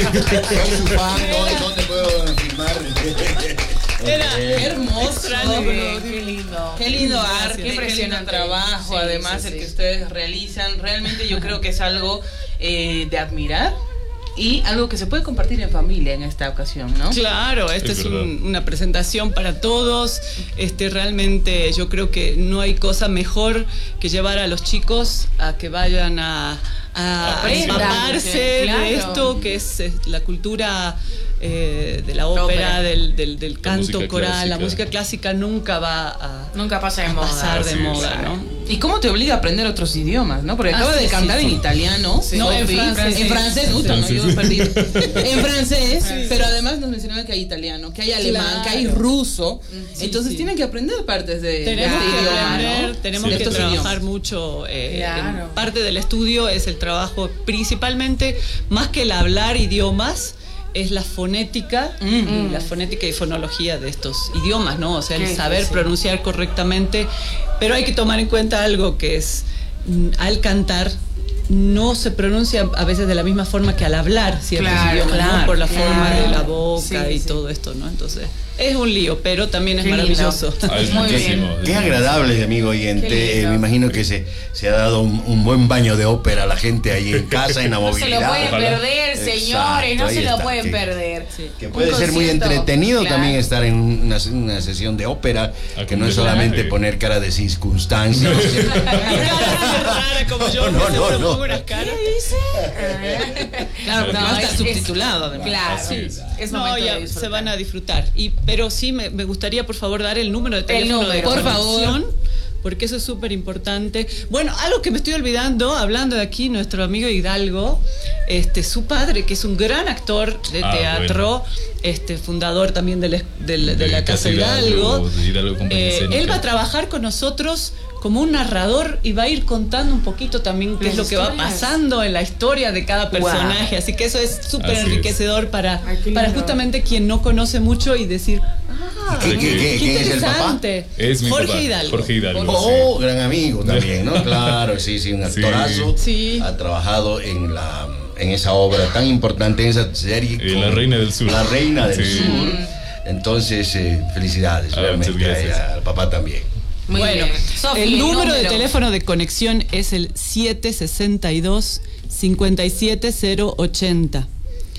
Soy su fan, ¿dónde puedo filmar? Era hermoso. Qué lindo. Qué lindo arte, Qué impresionante trabajo, sí, además sí, el sí. que ustedes realizan. Realmente yo creo que es algo de admirar y algo que se puede compartir en familia en esta ocasión, ¿no? Claro, esta es una presentación para todos. Realmente yo creo que no hay cosa mejor que llevar a los chicos a que vayan a empaparse claro. de esto que es la cultura de la ópera, del canto coral. La música clásica nunca va a pasa de moda. pasar de moda, ¿no? ¿Y cómo te obliga a aprender otros idiomas, no? Porque acaba de cantar en italiano, no, en francés. En francés, no, yo perdí. En francés, pero además nos mencionaba que hay italiano, que hay alemán, que hay ruso. Entonces tienen que aprender partes de tenemos este que idioma, aprender, ¿no? tenemos De que estos trabajar idiomas. mucho. Claro. En parte del estudio es el trabajo, principalmente, más que el hablar idiomas, es la fonética, y fonología de estos idiomas, ¿no? O sea, el saber pronunciar correctamente, pero hay que tomar en cuenta algo que es, al cantar, no se pronuncia a veces de la misma forma que al hablar ciertos idiomas, ¿no? Por la forma de la boca y todo esto, ¿no? Entonces, es un lío, pero también es maravilloso. Es muchísimo. Qué agradable, amigo oyente. Me imagino que se ha dado un buen baño de ópera a la gente ahí en casa, en la movilidad. No se lo pueden perder, señores, no se lo pueden perder. Que puede ser muy entretenido también estar en una sesión de ópera, que no es solamente poner cara de circunstancias. Como yo, no. unas caras. Claro, porque va a estar subtitulado además. Claro, es momento de disfrutar. Se van a disfrutar. Pero sí, me gustaría, por favor, dar el número de teléfono de por conexión, favor. porque eso es súper importante. Bueno, algo que me estoy olvidando, hablando de aquí, nuestro amigo Hidalgo, su padre, que es un gran actor de teatro, fundador también de la Casa Hidalgo. Él va a trabajar con nosotros como un narrador y va a ir contando un poquito también qué es lo que va pasando en la historia de cada personaje. Así que eso es súper enriquecedor para justamente quien no conoce mucho y decir, qué interesante. Es mi Jorge papá, Hidalgo. Jorge Hidalgo. Gran amigo también, ¿no? Claro, sí, un actorazo. Sí. Ha trabajado en esa obra tan importante, en esa serie. La Reina del Sur. La Reina del Sur. Entonces, felicidades, realmente, al papá también. Muy bien. Sofi, el número de teléfono de conexión es el 762-57080.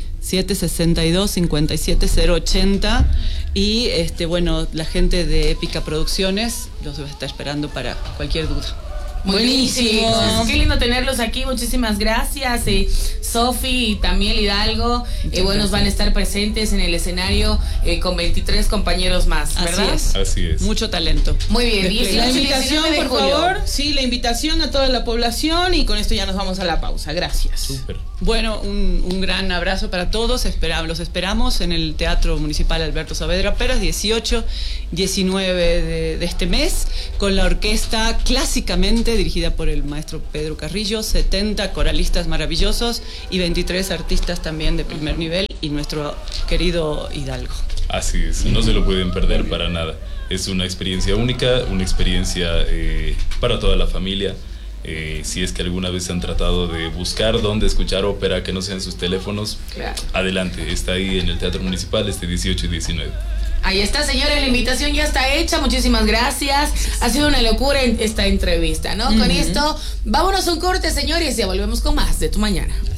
762-57080. Y la gente de Épica Producciones los va a estar esperando para cualquier duda. Buenísimo. Qué lindo tenerlos aquí. Muchísimas gracias. Sofi y también Hidalgo. Van a estar presentes en el escenario con 23 compañeros más, ¿verdad? Así es. Mucho talento. Muy bien. La invitación, por favor. Sí, la invitación a toda la población. Y con esto ya nos vamos a la pausa. Gracias. Súper. Bueno, un gran abrazo para todos. Los esperamos en el Teatro Municipal Alberto Saavedra Peras, 18, 19 de este mes, con la orquesta Clásicamente, dirigida por el maestro Pedro Carrillo, 70 coralistas maravillosos y 23 artistas también de primer nivel, y nuestro querido Hidalgo. Así es, no se lo pueden perder para nada. Es una experiencia única, una experiencia para toda la familia. Si es que alguna vez han tratado de buscar dónde escuchar ópera que no sean sus teléfonos, adelante, está ahí en el Teatro Municipal este 18 y 19. Ahí está, señores, la invitación ya está hecha. Muchísimas gracias. Ha sido una locura esta entrevista, ¿no? Con esto, vámonos a un corte, señores, y ya volvemos con más de Tu Mañana.